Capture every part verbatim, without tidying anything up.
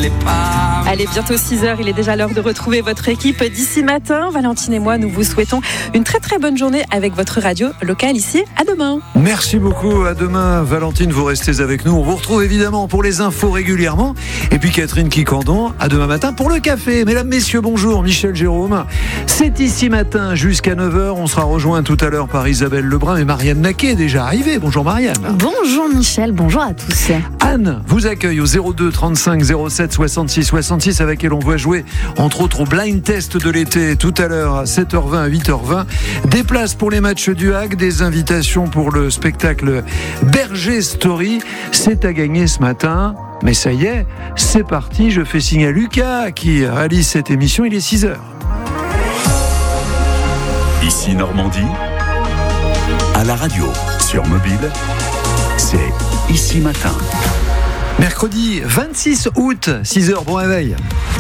les pas. Allez, bientôt six heures, il est déjà l'heure de retrouver votre équipe d'ici matin. Valentine et moi, nous vous souhaitons une très très bonne journée avec votre radio locale ici. À demain. Merci beaucoup, à demain. Valentine, vous restez avec nous. On vous retrouve évidemment pour les infos régulièrement. Et puis Catherine Quicandon, à demain matin pour le café. Mesdames, messieurs, bonjour. Michel Jérôme. C'est ici matin jusqu'à neuf heures. On sera rejoint tout à l'heure par Isabelle Lebrun et Marianne Naquet est déjà arrivée. Bonjour Marianne. Bonjour Michel, bonjour à tous. Anne vous accueille au zéro deux trente-cinq zéro sept soixante-six soixante-six avec elle on va jouer entre autres au blind test de l'été tout à l'heure à sept heures vingt à huit heures vingt. Des places pour les matchs du Hague, des invitations pour le spectacle Berger Story. C'est à gagner ce matin. Mais ça y est, c'est parti. Je fais signe à Lucas qui réalise cette émission. Il est six heures. Ici Normandie, à la radio, sur mobile, c'est Ici Matin. Mercredi vingt-six août, six heures, bon réveil.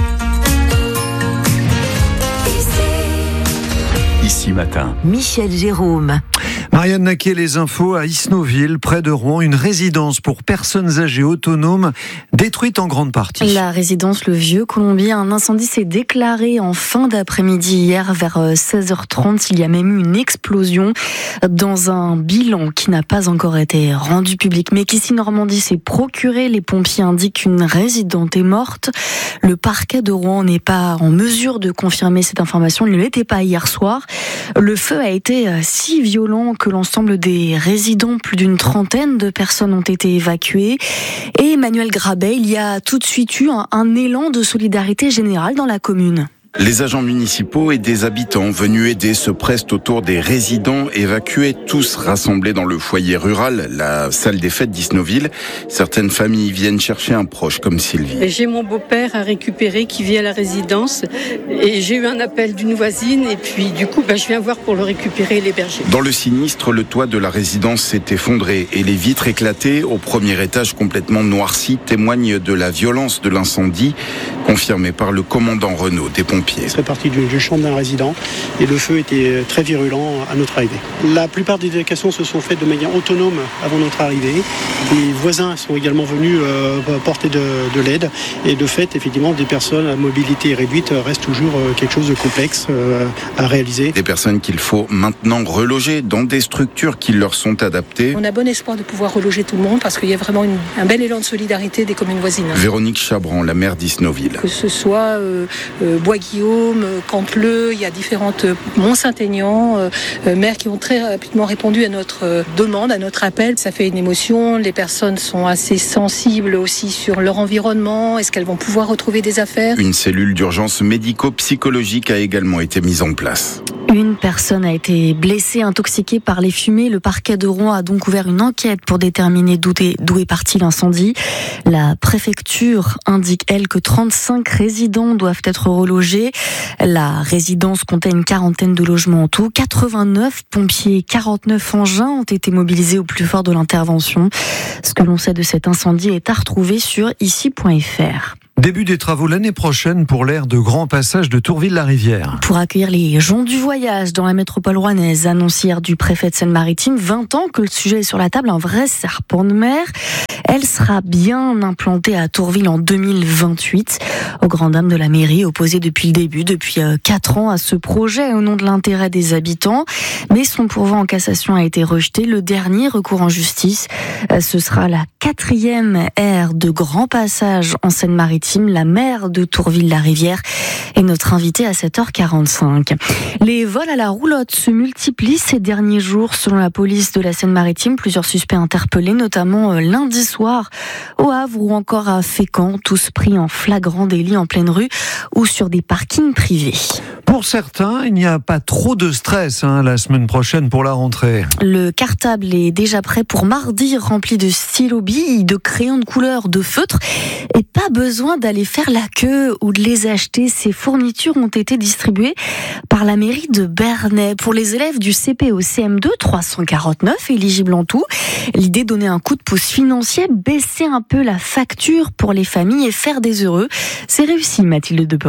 Ici Matin. Michel Jérôme. Marianne Naquet, les infos à Isnoville, près de Rouen, une résidence pour personnes âgées autonomes détruite en grande partie. La résidence Le Vieux Colombier, un incendie s'est déclaré en fin d'après-midi hier vers seize heures trente. Il y a même eu une explosion dans un bilan qui n'a pas encore été rendu public, mais qu'ici Normandie s'est procuré. Les pompiers indiquent qu'une résidente est morte. Le parquet de Rouen n'est pas en mesure de confirmer cette information. Il ne l'était pas hier soir. Le feu a été si violent que l'ensemble des résidents, plus d'une trentaine de personnes ont été évacuées. Et Emmanuel Grabet, il y a tout de suite eu un, un élan de solidarité générale dans la commune. Les agents municipaux et des habitants venus aider se pressent autour des résidents évacués, tous rassemblés dans le foyer rural, la salle des fêtes d'Isnoville. Certaines familles viennent chercher un proche comme Sylvie. J'ai mon beau-père à récupérer qui vit à la résidence et j'ai eu un appel d'une voisine et puis du coup bah, je viens voir pour le récupérer et l'héberger. Dans le sinistre, le toit de la résidence s'est effondré et les vitres éclatées au premier étage complètement noircies témoignent de la violence de l'incendie, confirmée par le commandant Renaud des pompiers. Il serait parti d'une chambre d'un résident et le feu était très virulent à notre arrivée. La plupart des évacuations se sont faites de manière autonome avant notre arrivée. Les voisins sont également venus euh, porter de, de l'aide et de fait, effectivement, des personnes à mobilité réduite restent toujours quelque chose de complexe euh, à réaliser. Des personnes qu'il faut maintenant reloger dans des structures qui leur sont adaptées. On a bon espoir de pouvoir reloger tout le monde parce qu'il y a vraiment une, un bel élan de solidarité des communes voisines. Véronique Chabran, la maire d'Isnoville. Que ce soit euh, euh, Bois-Guillaume, Campleux, il y a différentes Mont-Saint-Aignan, euh, maires qui ont très rapidement répondu à notre euh, demande, à notre appel. Ça fait une émotion, les personnes sont assez sensibles aussi sur leur environnement, est-ce qu'elles vont pouvoir retrouver des affaires ? Une cellule d'urgence médico-psychologique a également été mise en place. Une personne a été blessée, intoxiquée par les fumées. Le parquet de Rouen a donc ouvert une enquête pour déterminer d'où est, d'où est parti l'incendie. La préfecture indique, elle, que trente-cinq résidents doivent être relogés. La résidence comptait une quarantaine de logements en tout. quatre-vingt-neuf pompiers, quarante-neuf engins ont été mobilisés au plus fort de l'intervention. Ce que l'on sait de cet incendie est à retrouver sur ici point f r. Début des travaux l'année prochaine pour l'aire de grand passage de Tourville-la-Rivière. Pour accueillir les gens du voyage dans la métropole rouennaise, annonce hier du préfet de Seine-Maritime, vingt ans que le sujet est sur la table, un vrai serpent de mer. Elle sera bien implantée à Tourville en deux mille vingt-huit. Au grand dam de la mairie, opposée depuis le début, depuis quatre ans à ce projet au nom de l'intérêt des habitants. Mais son pourvoi en cassation a été rejeté. Le dernier recours en justice, ce sera la quatrième aire de grand passage en Seine-Maritime. La maire de Tourville-la-Rivière est notre invitée à sept heures quarante-cinq. Les vols à la roulotte se multiplient ces derniers jours selon la police de la Seine-Maritime. Plusieurs suspects interpellés, notamment lundi soir au Havre ou encore à Fécamp, tous pris en flagrant délit en pleine rue ou sur des parkings privés. Pour certains, il n'y a pas trop de stress hein, la semaine prochaine pour la rentrée. Le cartable est déjà prêt pour mardi, rempli de stylos billes, de crayons de couleur, de feutres. Et pas besoin d'aller faire la queue ou de les acheter. Ces fournitures ont été distribuées par la mairie de Bernay. Pour les élèves du C P au C M deux, trois cent quarante-neuf éligibles en tout. L'idée, donner un coup de pouce financier, baisser un peu la facture pour les familles et faire des heureux. C'est réussi, Mathilde Deperoy.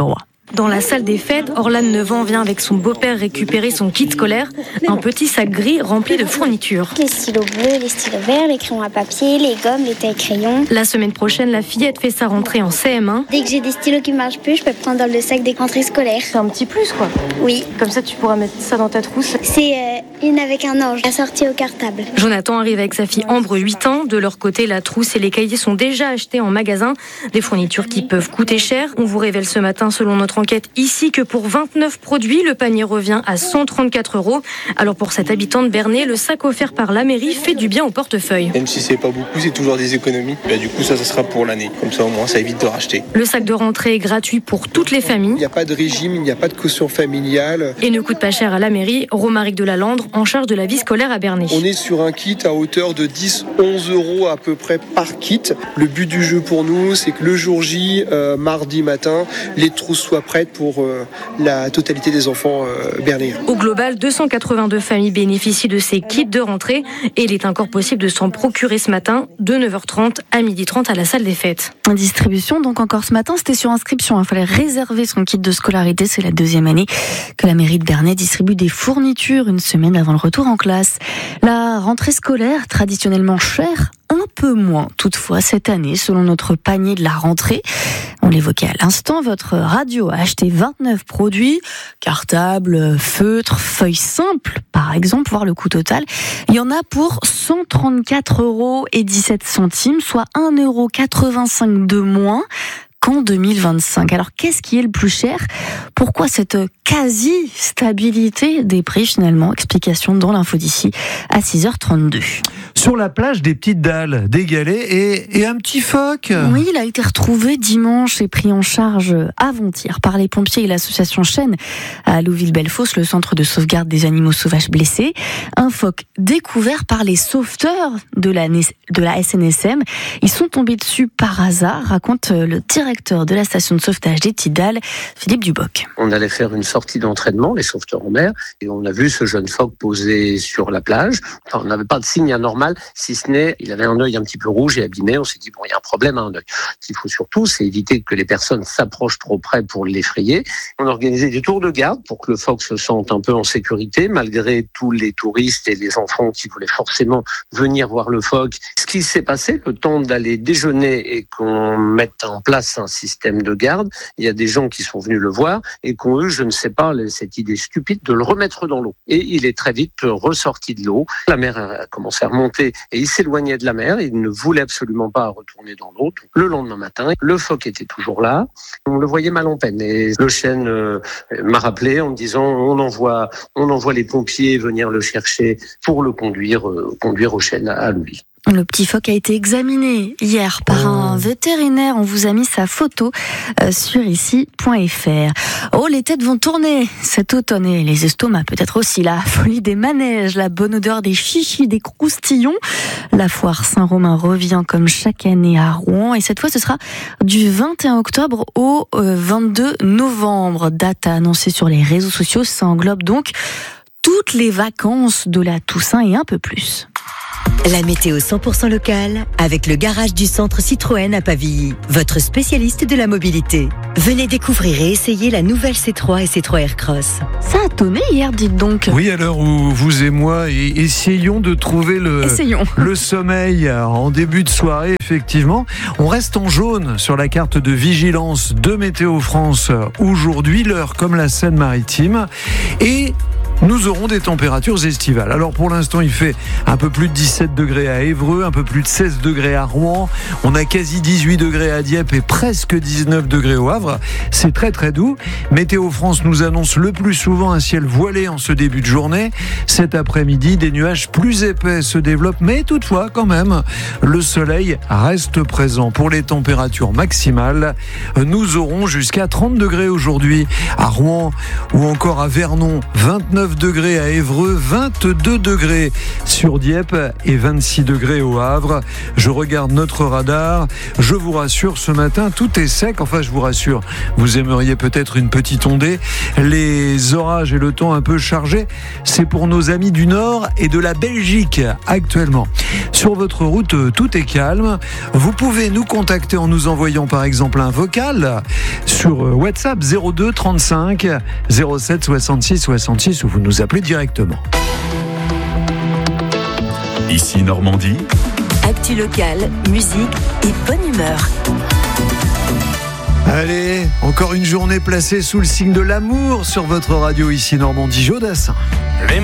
Dans la salle des fêtes, Orlane, neuf ans, vient avec son beau-père récupérer son kit scolaire, un petit sac gris rempli de fournitures. Les stylos bleus, les stylos verts, les crayons à papier, les gommes, les tailles-crayons. La semaine prochaine, la fillette fait sa rentrée en C M un. Dès que j'ai des stylos qui marchent plus, je peux prendre dans le sac des rentrées scolaires. C'est un petit plus, quoi. Oui. Comme ça, tu pourras mettre ça dans ta trousse. C'est euh, une avec un ange, assortie au cartable. Jonathan arrive avec sa fille Ambre, huit ans. De leur côté, la trousse et les cahiers sont déjà achetés en magasin. Des fournitures qui peuvent coûter cher. On vous révèle ce matin, selon notre enquête ici, que pour vingt-neuf produits, le panier revient à cent trente-quatre euros. Alors pour cette habitante de Bernay, le sac offert par la mairie fait du bien au portefeuille. Même si c'est pas beaucoup, c'est toujours des économies. Bah, du coup, ça, ça sera pour l'année. Comme ça, au moins, ça évite de racheter. Le sac de rentrée est gratuit pour toutes les familles. Il n'y a pas de régime, il n'y a pas de caution familiale. Et ne coûte pas cher à la mairie. Romaric Delalandre, en charge de la vie scolaire à Bernay. On est sur un kit à hauteur de dix à onze euros à peu près par kit. Le but du jeu pour nous, c'est que le jour J, euh, mardi matin, les trousses soient prêtes pour euh, la totalité des enfants euh, bernéens. Au global, deux cent quatre-vingt-deux familles bénéficient de ces kits de rentrée et il est encore possible de s'en procurer ce matin de neuf heures trente à midi trente à la salle des fêtes. Distribution donc encore ce matin, c'était sur inscription. Il fallait réserver son kit de scolarité. C'est la deuxième année que la mairie de Bernay distribue des fournitures une semaine avant le retour en classe. La rentrée scolaire, traditionnellement chère, un peu moins toutefois cette année selon notre panier de la rentrée. On l'évoquait à l'instant, votre radio a acheté vingt-neuf produits, cartables, feutres, feuilles simples par exemple, voire le coût total. Il y en a pour cent trente-quatre euros et dix-sept centimes, soit un euro quatre-vingt-cinq de moins qu'en deux mille vingt-cinq. Alors qu'est-ce qui est le plus cher ? Pourquoi cette quasi-stabilité des prix finalement ? Explication dans l'info d'ici à six heures trente-deux. Sur la plage, des petites dalles, des galets et, et un petit phoque. Oui, il a été retrouvé dimanche et pris en charge avant-hier par les pompiers et l'association Chêne à Louville-Bellefosse, le centre de sauvegarde des animaux sauvages blessés. Un phoque découvert par les sauveteurs de la, de la S N S M. Ils sont tombés dessus par hasard, raconte le directeur de la station de sauvetage des Petites Dalles, Philippe Duboc. On allait faire une sortie d'entraînement, les sauveteurs en mer, et on a vu ce jeune phoque posé sur la plage. Enfin, on n'avait pas de signe anormal, si ce n'est, il avait un œil un petit peu rouge et abîmé. On s'est dit, bon, il y a un problème à un œil. Ce qu'il faut surtout, c'est éviter que les personnes s'approchent trop près pour l'effrayer. On a organisé des tours de garde pour que le phoque se sente un peu en sécurité, malgré tous les touristes et les enfants qui voulaient forcément venir voir le phoque. Ce qui s'est passé, le temps d'aller déjeuner et qu'on mette en place un système de garde, il y a des gens qui sont venus le voir et qui ont eu, je ne sais pas, cette idée stupide de le remettre dans l'eau. Et il est très vite ressorti de l'eau. La mer a commencé à remonter et il s'éloignait de la mer. Il ne voulait absolument pas retourner dans l'eau. Le lendemain matin, le phoque était toujours là. On le voyait mal en peine. Et le chêne euh, m'a rappelé en me disant on envoie, on envoie les pompiers venir le chercher pour le conduire, euh, conduire au chêne à Louis. Le petit phoque a été examiné hier par un vétérinaire. On vous a mis sa photo sur ici point f r. Oh, les têtes vont tourner cet automne et les estomacs peut-être aussi. La folie des manèges, la bonne odeur des chichis, des croustillons. La foire Saint-Romain revient comme chaque année à Rouen et cette fois ce sera du vingt et un octobre au vingt-deux novembre. Date à annoncer sur les réseaux sociaux. Ça englobe donc toutes les vacances de la Toussaint et un peu plus. La météo cent pour cent locale avec le garage du centre Citroën à Pavilly, votre spécialiste de la mobilité. Venez découvrir et essayer la nouvelle C trois et C trois Aircross. Ça a tonné hier, dites donc. Oui, à l'heure où vous et moi essayons de trouver le, le sommeil en début de soirée, effectivement, on reste en jaune sur la carte de vigilance de Météo France aujourd'hui, l'heure comme la Seine-Maritime. Et nous aurons des températures estivales. Alors pour l'instant, il fait un peu plus de dix-sept degrés à Évreux, un peu plus de seize degrés à Rouen. On a quasi dix-huit degrés à Dieppe et presque dix-neuf degrés au Havre. C'est très très doux. Météo France nous annonce le plus souvent un ciel voilé en ce début de journée. Cet après-midi, des nuages plus épais se développent, mais toutefois, quand même, le soleil reste présent. Pour les températures maximales, nous aurons jusqu'à trente degrés aujourd'hui à Rouen ou encore à Vernon, vingt-neuf dix-neuf degrés à Évreux, vingt-deux degrés sur Dieppe et vingt-six degrés au Havre. Je regarde notre radar. Je vous rassure, ce matin, tout est sec. Enfin, je vous rassure, vous aimeriez peut-être une petite ondée. Les orages et le temps un peu chargé, c'est pour nos amis du Nord et de la Belgique actuellement. Sur votre route, tout est calme. Vous pouvez nous contacter en nous envoyant par exemple un vocal sur WhatsApp zéro deux trente-cinq zéro sept soixante-six soixante-six ou vous nous appelez directement. Ici Normandie. Actu locale, musique et bonne humeur. Allez, encore une journée placée sous le signe de l'amour sur votre radio ici Normandie. Jodassin.